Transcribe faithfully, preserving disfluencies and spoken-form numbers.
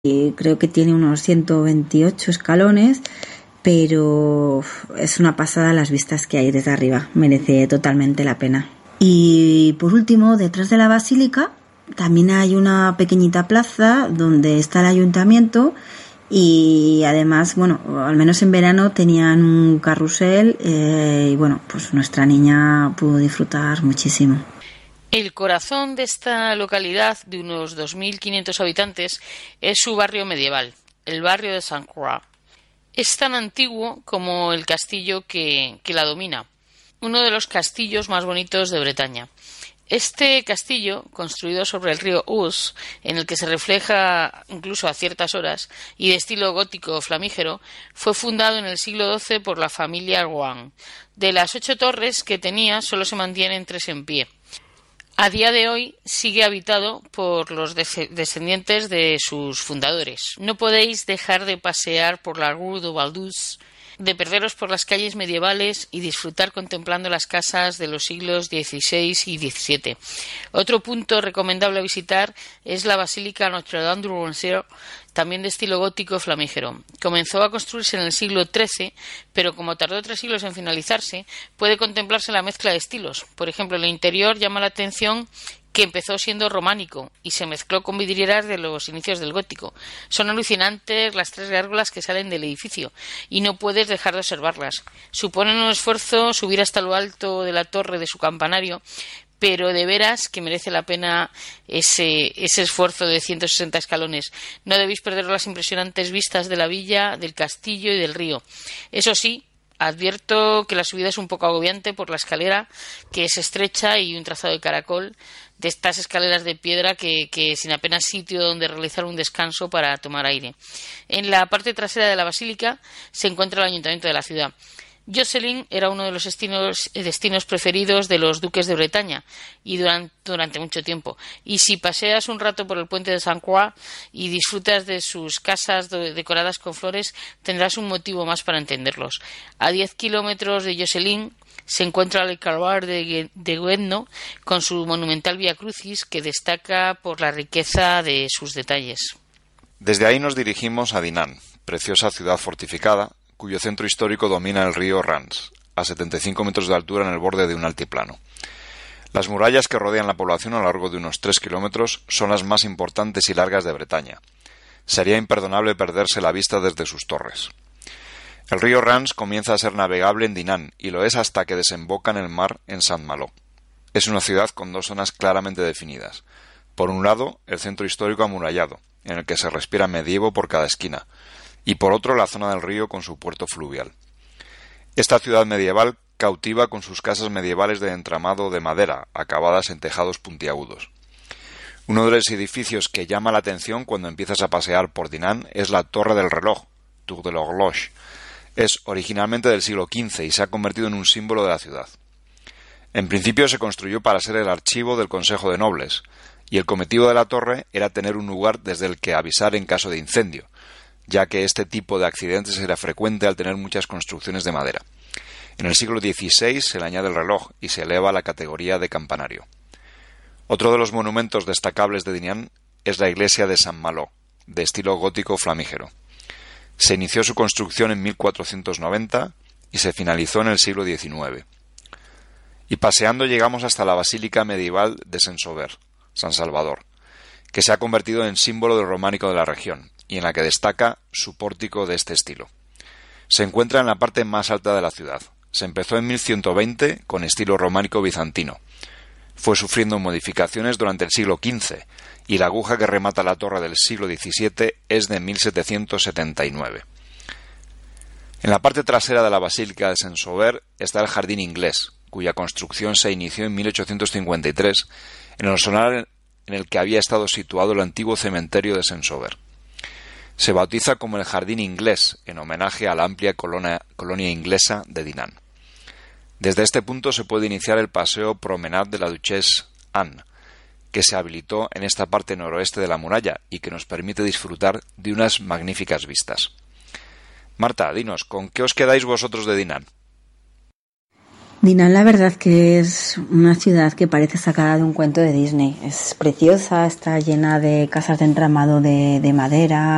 y creo que tiene unos ciento veintiocho escalones, pero es una pasada las vistas que hay desde arriba, merece totalmente la pena. Y por último, detrás de la basílica también hay una pequeñita plaza donde está el ayuntamiento y además, bueno, al menos en verano tenían un carrusel eh, y bueno, pues nuestra niña pudo disfrutar muchísimo. El corazón de esta localidad, de unos dos mil quinientos habitantes, es su barrio medieval, el barrio de Saint Croix. Es tan antiguo como el castillo que, que la domina, uno de los castillos más bonitos de Bretaña. Este castillo, construido sobre el río Ouse, en el que se refleja incluso a ciertas horas, y de estilo gótico flamígero, fue fundado en el siglo doce por la familia Rohan. De las ocho torres que tenía, solo se mantienen tres en pie. A día de hoy sigue habitado por los descendientes de sus fundadores. No podéis dejar de pasear por la Rue de Valdus, de perderos por las calles medievales y disfrutar contemplando las casas de los siglos dieciséis y diecisiete. Otro punto recomendable a visitar es la Basílica Notre-Dame du Roncier, también de estilo gótico flamígero. Comenzó a construirse en el siglo trece, pero como tardó tres siglos en finalizarse, puede contemplarse la mezcla de estilos. Por ejemplo, el interior llama la atención que empezó siendo románico y se mezcló con vidrieras de los inicios del gótico. Son alucinantes las tres gárgolas que salen del edificio y no puedes dejar de observarlas. Suponen un esfuerzo subir hasta lo alto de la torre de su campanario, pero de veras que merece la pena ese, ese esfuerzo de ciento sesenta escalones. No debéis perder las impresionantes vistas de la villa, del castillo y del río. Eso sí, advierto que la subida es un poco agobiante por la escalera, que es estrecha y un trazado de caracol, de estas escaleras de piedra que, que sin apenas sitio donde realizar un descanso para tomar aire. En la parte trasera de la basílica se encuentra el ayuntamiento de la ciudad. Jocelyn era uno de los destinos, destinos preferidos de los duques de Bretaña y durante, durante mucho tiempo. Y si paseas un rato por el puente de Saint Croix y disfrutas de sus casas de, decoradas con flores, tendrás un motivo más para entenderlos. A diez kilómetros de Jocelyn se encuentra el Calvaire de, de Guedno con su monumental Vía Crucis que destaca por la riqueza de sus detalles. Desde ahí nos dirigimos a Dinan, preciosa ciudad fortificada, cuyo centro histórico domina el río Rance, a setenta y cinco metros de altura en el borde de un altiplano. Las murallas que rodean la población a lo largo de unos tres kilómetros son las más importantes y largas de Bretaña. Sería imperdonable perderse la vista desde sus torres. El río Rance comienza a ser navegable en Dinan y lo es hasta que desemboca en el mar en Saint-Malo. Es una ciudad con dos zonas claramente definidas. Por un lado, el centro histórico amurallado, en el que se respira medievo por cada esquina, y por otro la zona del río con su puerto fluvial. Esta ciudad medieval cautiva con sus casas medievales de entramado de madera, acabadas en tejados puntiagudos. Uno de los edificios que llama la atención cuando empiezas a pasear por Dinan es la Torre del Reloj, Tour de l'Horloge. Es originalmente del siglo quince y se ha convertido en un símbolo de la ciudad. En principio se construyó para ser el archivo del Consejo de Nobles, y el cometido de la torre era tener un lugar desde el que avisar en caso de incendio, ya que este tipo de accidentes era frecuente al tener muchas construcciones de madera. En el siglo dieciséis se le añade el reloj y se eleva a la categoría de campanario. Otro de los monumentos destacables de Dinan es la iglesia de Saint-Malo, de estilo gótico flamígero. Se inició su construcción en mil cuatrocientos noventa y se finalizó en el siglo diecinueve. Y paseando llegamos hasta la basílica medieval de Saint-Sauveur, San Salvador, que se ha convertido en símbolo del románico de la región y en la que destaca su pórtico de este estilo. Se encuentra en la parte más alta de la ciudad. Se empezó en mil ciento veinte con estilo románico bizantino. Fue sufriendo modificaciones durante el siglo quince y la aguja que remata la torre del siglo diecisiete es de mil setecientos setenta y nueve. En la parte trasera de la basílica de Saint-Sauveur está el jardín inglés, cuya construcción se inició en mil ochocientos cincuenta y tres en el solar en el que había estado situado el antiguo cementerio de Saint-Sauveur. Se bautiza como el Jardín Inglés, en homenaje a la amplia colonia, colonia inglesa de Dinan. Desde este punto se puede iniciar el paseo Promenade de la Duchesse Anne, que se habilitó en esta parte noroeste de la muralla y que nos permite disfrutar de unas magníficas vistas. Marta, dinos, ¿con qué os quedáis vosotros de Dinan? Dinan, la verdad que es una ciudad que parece sacada de un cuento de Disney. Es preciosa, está llena de casas de entramado de, de madera,